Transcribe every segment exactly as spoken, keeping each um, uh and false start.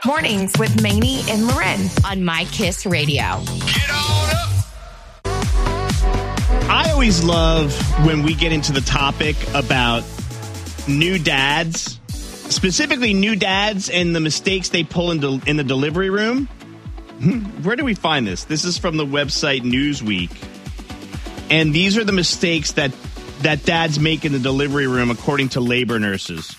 Mornings with Maney and Loren on My Kiss Radio. Get on up. I always love when we get into the topic about new dads, specifically new dads and the mistakes they pull in, de- in the delivery room. Where do we find this? This is from the website Newsweek. And these are the mistakes that, that dads make in the delivery room, according to labor nurses.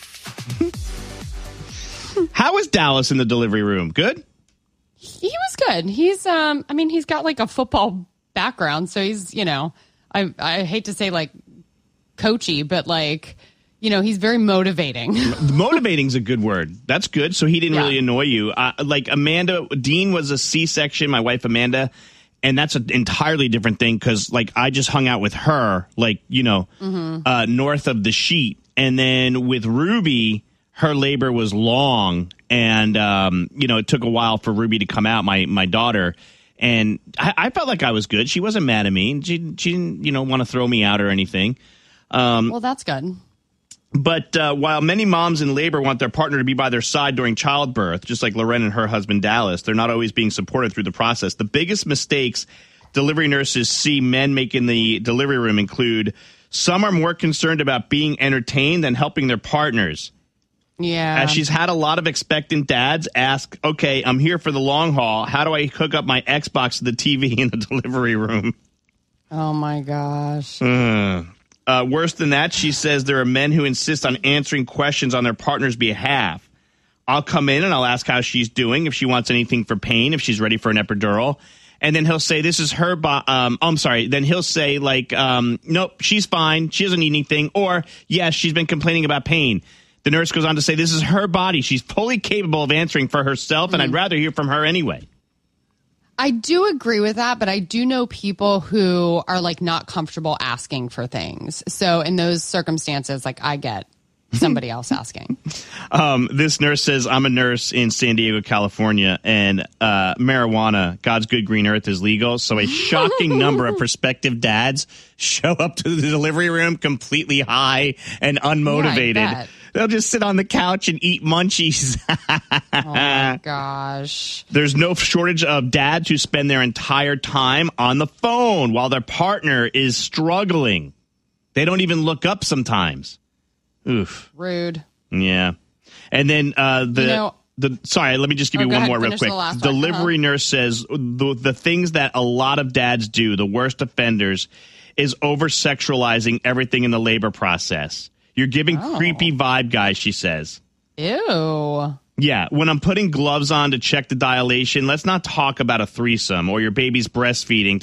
How is Dallas in the delivery room? Good? He was good. He's, um, I mean, he's got like a football background. So he's, you know, I, I hate to say like coachy, but like, you know, he's very motivating. Motivating's a good word. That's good. So he didn't Yeah. really annoy you. Uh, like Amanda, Dean was a C-section, my wife Amanda, and that's an entirely different thing because, like, I just hung out with her, like, you know, mm-hmm. uh, north of the sheet. And then with Ruby, her labor was long, and, um, you know, it took a while for Ruby to come out, my my daughter. And I, I felt like I was good. She wasn't mad at me. She, she didn't, you know, want to throw me out or anything. Um, well, that's good. But uh, while many moms in labor want their partner to be by their side during childbirth, just like Loren and her husband Dallas, they're not always being supported through the process. The biggest mistakes delivery nurses see men make in the delivery room include some are more concerned about being entertained than helping their partners. Yeah. As she's had a lot of expectant dads ask, okay, I'm here for the long haul. How do I hook up my Xbox to the T V in the delivery room? Oh, my gosh. Uh. Uh, worse than that, she says there are men who insist on answering questions on their partner's behalf. I'll come in and I'll ask how she's doing, if she wants anything for pain, if she's ready for an epidural. And then he'll say, this is her, bo- um, I'm sorry. Then he'll say, like, um, nope, she's fine. She doesn't need anything. Or, yes, she's been complaining about pain. The nurse goes on to say, this is her body. She's fully capable of answering for herself, and mm-hmm. I'd rather hear from her anyway. I do agree with that, but I do know people who are like not comfortable asking for things. So in those circumstances, like I get somebody else asking. Um, this nurse says, I'm a nurse in San Diego, California, and uh, marijuana, God's good green earth, is legal. So a shocking number of prospective dads show up to the delivery room completely high and unmotivated. Yeah, they'll just sit on the couch and eat munchies. Oh, my gosh. There's no shortage of dads who spend their entire time on the phone while their partner is struggling. They don't even look up sometimes. Oof. Rude. Yeah. And then uh, the... You know, The, sorry, let me just give oh, you one ahead, more real finish quick. the last Delivery one. Uh-huh. nurse says the, the things that a lot of dads do, the worst offenders, is over-sexualizing everything in the labor process. You're giving oh. creepy vibe, guys, she says. Ew. Yeah, when I'm putting gloves on to check the dilation, let's not talk about a threesome or your baby's breastfeeding